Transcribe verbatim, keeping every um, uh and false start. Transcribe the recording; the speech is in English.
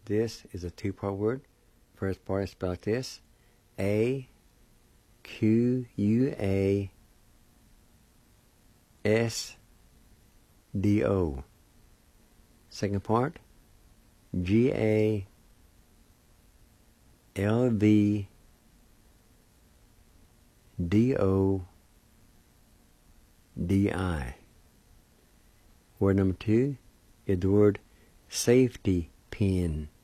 This is a two-part word. First part is spelled like this. A Q U A S D O. Second part, G A L V D O D I. Word number two is the word safety pin.